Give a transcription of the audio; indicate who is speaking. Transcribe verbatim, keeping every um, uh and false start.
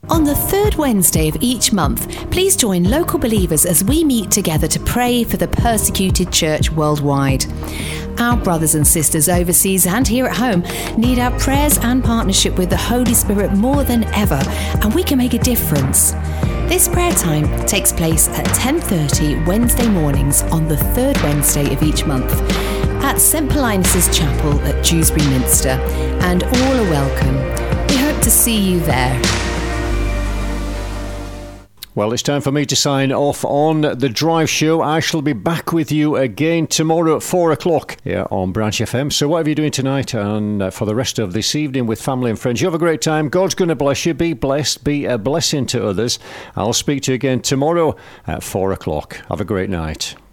Speaker 1: On the third Wednesday of each month, please join local believers as we meet together to pray for the persecuted church worldwide. Our brothers and sisters overseas and here at home need our prayers and partnership with the Holy Spirit more than ever, and we can make a difference. This prayer time takes place at ten thirty Wednesday mornings on the third Wednesday of each month at Saint Paulinus' Chapel at Dewsbury Minster, and all are welcome. We hope to see you there.
Speaker 2: Well, it's time for me to sign off on The Drive Show. I shall be back with you again tomorrow at four o'clock here on Branch F M. So whatever you're doing tonight and uh, for the rest of this evening with family and friends, you have a great time. God's going to bless you. Be blessed. Be a blessing to others. I'll speak to you again tomorrow at four o'clock. Have a great night.